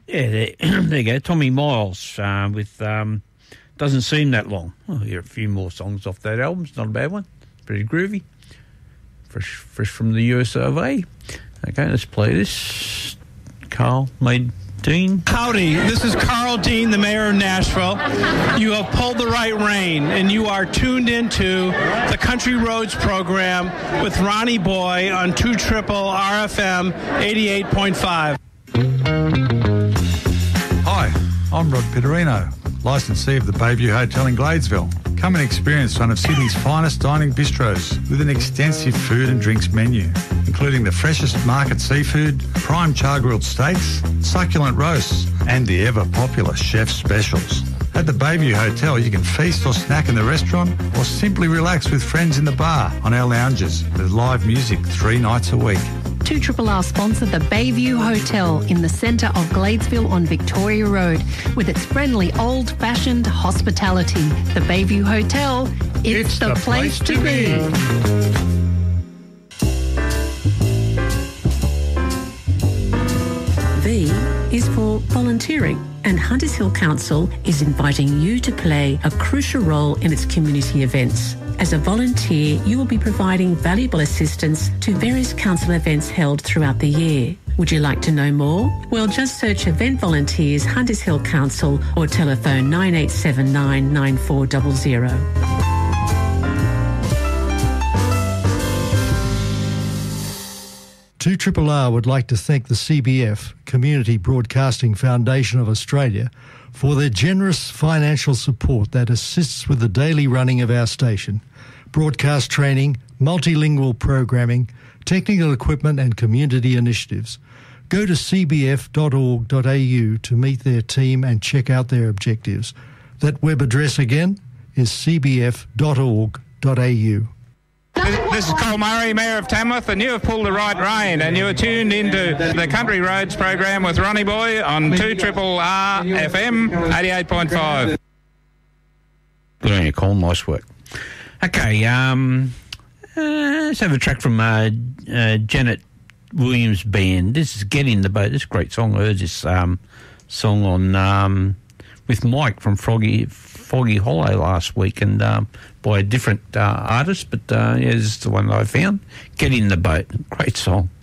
Yeah, there you go. Tommy Miles with Doesn't Seem That Long. I'll hear a few more songs off that album. It's not a bad one. Pretty groovy. Fresh from the US of A. Okay, let's play this. Carl made Dean. Howdy, this is Carl Dean, the mayor of Nashville. You have pulled the right rein, and you are tuned into the Country Roads program with Ronnie Boy on 2 RFM 88.5. Hi, I'm Rod Pitterino, licensee of the Bayview Hotel in Gladesville. Come and experience one of Sydney's finest dining bistros with an extensive food and drinks menu, including the freshest market seafood, prime char-grilled steaks, succulent roasts, and the ever-popular chef's specials. At the Bayview Hotel, you can feast or snack in the restaurant or simply relax with friends in the bar on our lounges with live music 3 nights a week. 2RR sponsor the Bayview Hotel in the centre of Gladesville on Victoria Road with its friendly old-fashioned hospitality. The Bayview Hotel, it's the place to be. V is for volunteering, and Hunters Hill Council is inviting you to play a crucial role in its community events. As a volunteer, you will be providing valuable assistance to various council events held throughout the year. Would you like to know more? Well, just search Event Volunteers Hunters Hill Council or telephone 9879 9400. Two RRR would like to thank the CBF, Community Broadcasting Foundation of Australia, for their generous financial support that assists with the daily running of our station, broadcast training, multilingual programming, technical equipment and community initiatives. Go to cbf.org.au to meet their team and check out their objectives. That web address again is cbf.org.au. This is Cole Murray, Mayor of Tamworth, and you have pulled the right rein, and you are tuned into the Country Roads program with Ronnie Boy on 2RRR FM 88.5. Good on you, Cole. Nice work. Okay, let's have a track from Janet Williams Band. This is Get in the Boat. This is a great song. I heard this song on with Mike from Foggy Hollow last week, and by a different artist, but yeah, this is the one that I found. Get in the Boat. Great song.